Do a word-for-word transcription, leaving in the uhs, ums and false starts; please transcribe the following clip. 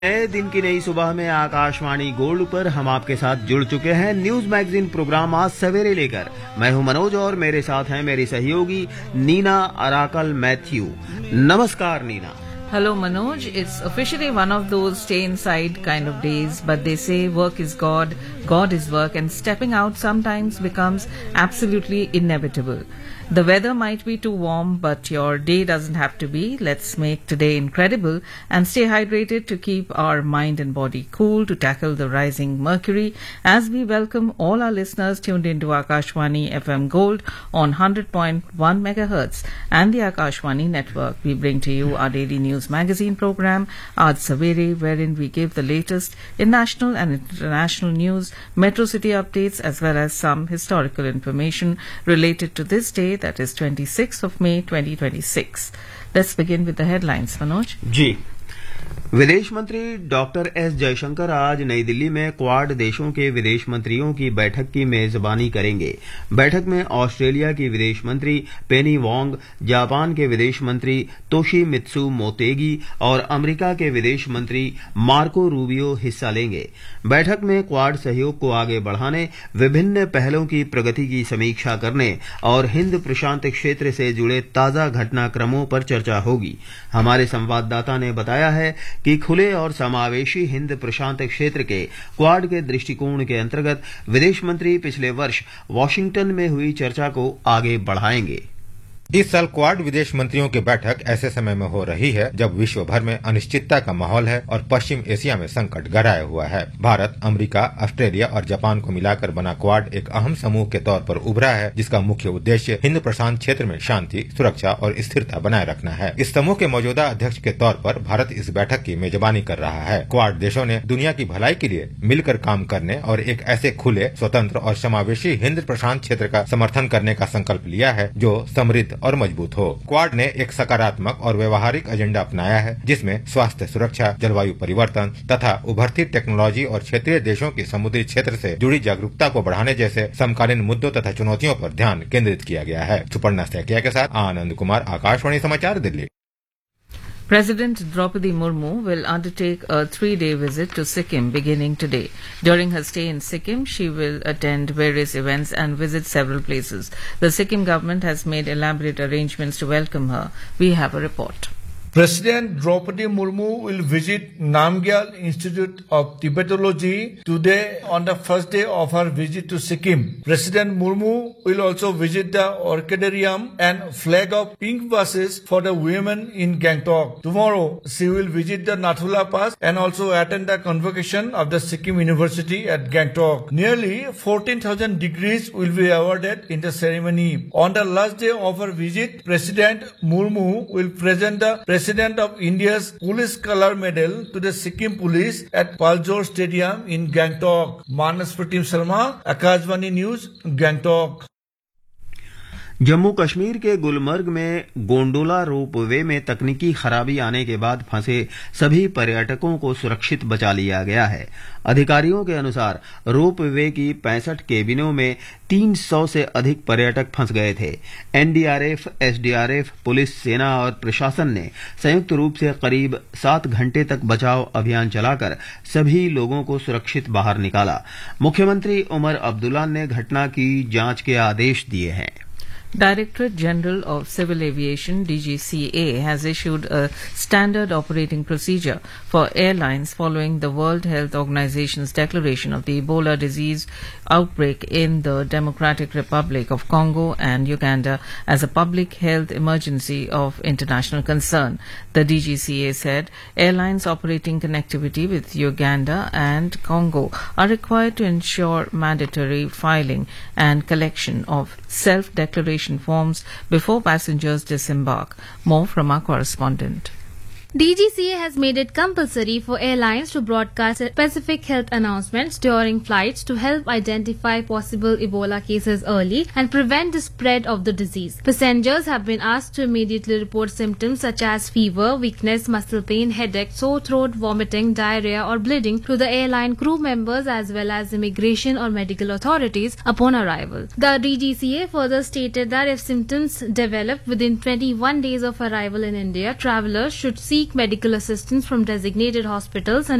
नए दिन की नई सुबह में आकाशवाणी गोल्ड पर हम आपके साथ जुड़ चुके हैं न्यूज मैगजीन प्रोग्राम आज सवेरे लेकर। मैं हूं मनोज और मेरे साथ हैं मेरी सहयोगी नीना अराकल मैथ्यू। नमस्कार Neena. Hello Manoj, it's officially one of those stay inside kind of days, but they say work is God, God is work, and stepping out sometimes becomes absolutely inevitable. The weather might be too warm, but your day doesn't have to be. Let's make today incredible and stay hydrated to keep our mind and body cool to tackle the rising mercury as we welcome all our listeners tuned into Akashwani F M Gold on one hundred point one megahertz and the Akashwani network. We bring to you our daily news magazine program, Aaj Savere, wherein we give the latest in national and international news, metro city updates, as well as some historical information related to this day, that is twenty-sixth of May twenty twenty-six. Let's begin with the headlines, Manoj. जी, विदेश मंत्री doctor S Jaishankar आज नई दिल्ली में quad देशों के विदेश मंत्रियों की बैठक की मेजबानी करेंगे। बैठक में ऑस्ट्रेलिया की विदेश मंत्री पेनी वोंग, जापान के विदेश मंत्री तोशिमित्सु मोतेगी और अमेरिका के विदेश मंत्री मार्को रूबियो हिस्सा लेंगे। बैठक में क्वाड सहयोग को आगे बढ़ाने, विभिन्न पहलों की प्रगति की समीक्षा करने और हिंद प्रशांत क्षेत्र से जुड़े ताजा घटनाक्रमों पर चर्चा होगी। हमारे संवाददाता ने बताया है कि खुले और समावेशी हिंद प्रशांत क्षेत्र के क्वाड के दृष्टिकोण के अंतर्गत विदेश मंत्री पिछले वर्ष वॉशिंगटन में हुई चर्चा को आगे बढ़ाएंगे। इस साल क्वाड विदेश मंत्रियों की बैठक ऐसे समय में हो रही है जब विश्व भर में अनिश्चितता का माहौल है और पश्चिम एशिया में संकट गहराया हुआ है। भारत, अमेरिका, ऑस्ट्रेलिया और जापान को मिलाकर बना क्वाड एक अहम समूह के तौर पर उभरा है, जिसका मुख्य उद्देश्य हिंद प्रशांत क्षेत्र में शांति, सुरक्षा और स्थिरता बनाए रखना है। इस समूह के मौजूदा अध्यक्ष के तौर पर भारत इस बैठक की मेजबानी कर रहा है। क्वाड देशों ने दुनिया की भलाई के लिए मिलकर काम करने और एक ऐसे खुले, स्वतंत्र और समावेशी हिंद प्रशांत क्षेत्र का समर्थन करने का संकल्प लिया है जो समृद्ध और मजबूत हो। क्वाड ने एक सकारात्मक और व्यवहारिक एजेंडा अपनाया है, जिसमें स्वास्थ्य सुरक्षा, जलवायु परिवर्तन तथा उभरती टेक्नोलॉजी और क्षेत्रीय देशों की समुद्री क्षेत्र से जुड़ी जागरूकता को बढ़ाने जैसे समकालीन मुद्दों तथा चुनौतियों पर ध्यान केंद्रित किया गया है। सुपर्णा सैकिया के साथ आनंद कुमार, आकाशवाणी समाचार, Delhi. President Draupadi Murmu will undertake a three-day visit to Sikkim beginning today. During her stay in Sikkim, she will attend various events and visit several places. The Sikkim government has made elaborate arrangements to welcome her. We have a report. President Draupadi Murmu will visit Namgyal Institute of Tibetology today on the first day of her visit to Sikkim. President Murmu will also visit the Orchidarium and flag of pink buses for the women in Gangtok. Tomorrow, she will visit the Nathula Pass and also attend the convocation of the Sikkim University at Gangtok. Nearly fourteen thousand degrees will be awarded in the ceremony. On the last day of her visit, President Murmu will present the President of India's Police Color Medal to the Sikkim Police at Paljor Stadium in Gangtok. Manas Pratim Sharma, Akashvani News, Gangtok. Jammu Kashmir के गुलमर्ग में gondola ropeway में तकनीकी खराबी आने के बाद फंसे सभी पर्यटकों को सुरक्षित बचा लिया गया है। अधिकारियों के अनुसार रोपवे की पैंसठ केबिनों में तीन सौ से अधिक पर्यटक फंस गए थे। एनडीआरएफ, एसडीआरएफ, पुलिस, सेना और प्रशासन ने संयुक्त रूप से करीब सात घंटे तक बचाव अभियान चलाकर सभी लोगों को सुरक्षित बाहर निकाला। मुख्यमंत्री उमर अब्दुल्ला ने घटना की जांच के आदेश दिए हैं। Directorate General of Civil Aviation D G C A has issued a standard operating procedure for airlines following the World Health Organization's declaration of the Ebola disease outbreak in the Democratic Republic of Congo and Uganda as a public health emergency of international concern. The D G C A said airlines operating connectivity with Uganda and Congo are required to ensure mandatory filing and collection of self-declaration forms before passengers disembark. More from our correspondent. D G C A has made it compulsory for airlines to broadcast specific health announcements during flights to help identify possible Ebola cases early and prevent the spread of the disease. Passengers have been asked to immediately report symptoms such as fever, weakness, muscle pain, headache, sore throat, vomiting, diarrhea or bleeding to the airline crew members as well as immigration or medical authorities upon arrival. The D G C A further stated that if symptoms develop within twenty-one days of arrival in India, travelers should seek seek medical assistance from designated hospitals and